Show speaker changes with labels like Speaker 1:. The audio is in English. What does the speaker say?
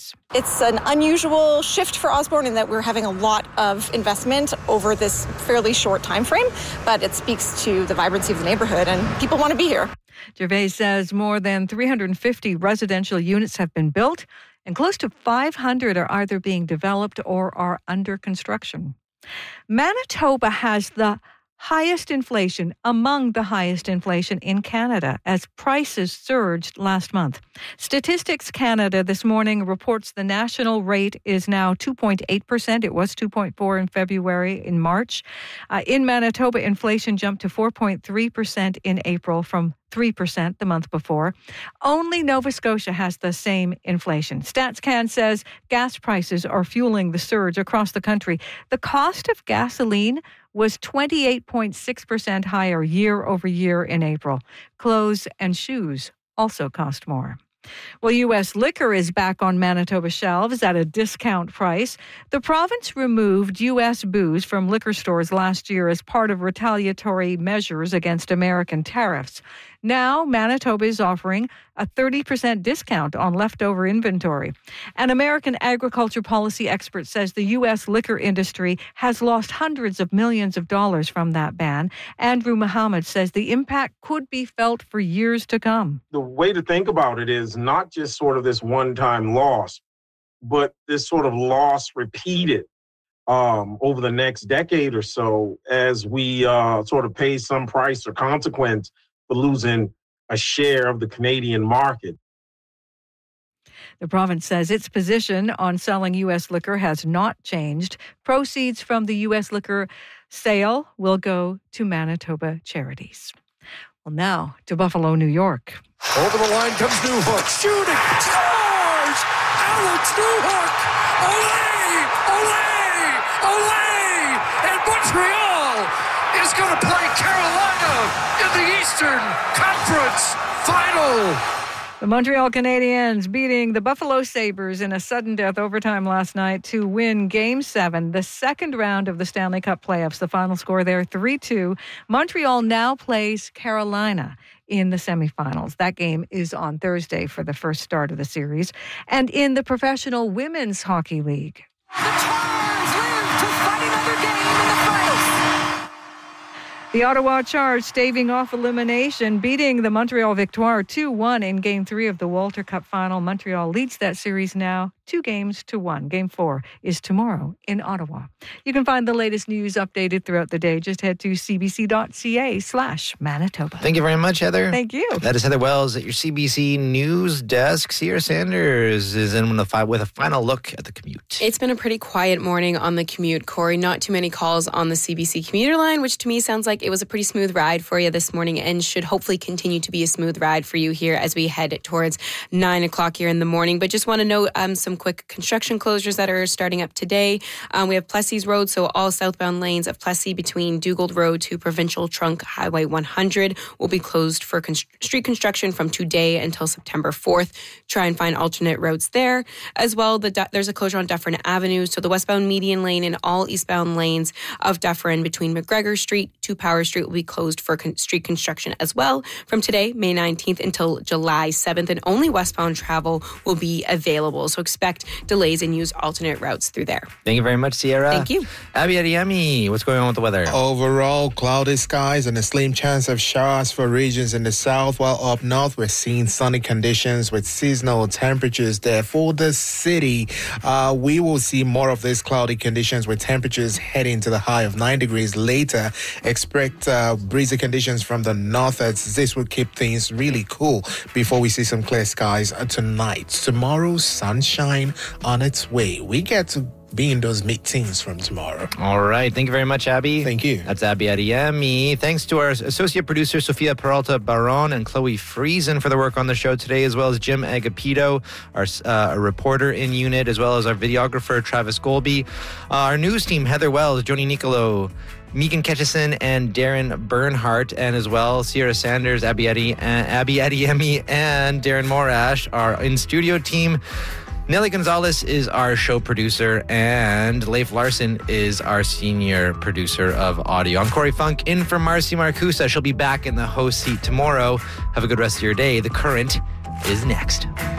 Speaker 1: Charities.
Speaker 2: It's an unusual shift for Osborne in that we're having a lot of investment over this fairly short time frame, but it speaks to the vibrancy of the neighborhood and people want to be here.
Speaker 1: Gervais says more than 350 residential units have been built and close to 500 are either being developed or are under construction. Manitoba has the highest inflation, among the highest inflation in Canada, as prices surged last month. Statistics Canada this morning reports the national rate is now 2.8%. It was 2.4% in February, in March. In Manitoba, inflation jumped to 4.3% in April from 3% the month before. Only Nova Scotia has the same inflation. StatsCan says gas prices are fueling the surge across the country. The cost of gasoline was 28.6% higher year over year in April. Clothes and shoes also cost more. Well, U.S. liquor is back on Manitoba shelves at a discount price. The province removed U.S. booze from liquor stores last year as part of retaliatory measures against American tariffs. Now, Manitoba is offering a 30% discount on leftover inventory. An American agriculture policy expert says the U.S. liquor industry has lost hundreds of millions of dollars from that ban. Andrew Muhammad says the impact could be felt for years to come.
Speaker 3: The way to think about it is not just sort of this one-time loss, but this sort of loss repeated over the next decade or so as we sort of pay some price or consequence for losing a share of the Canadian market.
Speaker 1: The province says its position on selling U.S. liquor has not changed. Proceeds from the U.S. liquor sale will go to Manitoba charities. Well, now to Buffalo, New York.
Speaker 4: Over the line comes Newhook. Shooting. Scores! Alex Newhook! Olé! Olé! Olé! And Montreal is going to play Carolina in the Eastern Conference Final.
Speaker 1: The Montreal Canadiens beating the Buffalo Sabres in a sudden death overtime last night to win Game 7, the second round of the Stanley Cup playoffs. The final score there, 3-2. Montreal now plays Carolina in the semifinals. That game is on Thursday for the first start of the series. And in the Professional Women's Hockey League,
Speaker 5: the Charge live to fight another game in the finals.
Speaker 1: the Ottawa Charge staving off elimination, beating the Montreal Victoire 2-1 in Game 3 of the Walter Cup final. Montreal leads that series now 2-1. Game 4 is tomorrow in Ottawa. You can find the latest news updated throughout the day. Just head to cbc.ca/Manitoba.
Speaker 6: Thank you very much, Heather.
Speaker 1: Thank you.
Speaker 6: That is Heather Wells at your CBC News desk. Sierra Sanders is in with a final look at the commute.
Speaker 7: It's been a pretty quiet morning on the commute, Corey. Not too many calls on the CBC commuter line, which to me sounds like it was a pretty smooth ride for you this morning and should hopefully continue to be a smooth ride for you here as we head towards 9 o'clock here in the morning. But just want to note some quick construction closures that are starting up today. We have Plessis Road, so all southbound lanes of Plessis between Dugald Road to Provincial Trunk Highway 100 will be closed for street construction from today until September 4th. Try and find alternate routes there. As well, there's a closure on Dufferin Avenue, so the westbound median lane and all eastbound lanes of Dufferin between McGregor Street to Power Street will be closed for street construction as well from today, May 19th, until July 7th, and only westbound travel will be available. So expect delays and use alternate routes through there.
Speaker 6: Thank you very much, Sierra.
Speaker 7: Thank you.
Speaker 6: Abby Adiemi, what's going on with the weather?
Speaker 8: Overall, cloudy skies and a slim chance of showers for regions in the south, while up north we're seeing sunny conditions with seasonal temperatures there. For the city, we will see more of these cloudy conditions with temperatures heading to the high of 9 degrees later. Expect breezy conditions from the north as this will keep things really cool before we see some clear skies tonight. Tomorrow, sunshine on its way. We get to be in those mid-teens from tomorrow.
Speaker 6: All right. Thank you very much, Abby.
Speaker 8: Thank you.
Speaker 6: That's Abby Adiemi. Thanks to our associate producer, Sofia Peralta Baron, and Chloe Friesen for the work on the show today, as well as Jim Agapito, our reporter in unit, as well as our videographer, Travis Golby. Our news team, Heather Wells, Joni Nicolo, Megan Ketchison, and Darren Bernhardt, and as well Sierra Sanders, Abby Adiemi, and Darren Morash, our in-studio team. Nelly Gonzalez is our show producer, and Leif Larson is our senior producer of audio. I'm Corey Funk, in for Marcy Marcusa. She'll be back in the host seat tomorrow. Have a good rest of your day. The Current is next.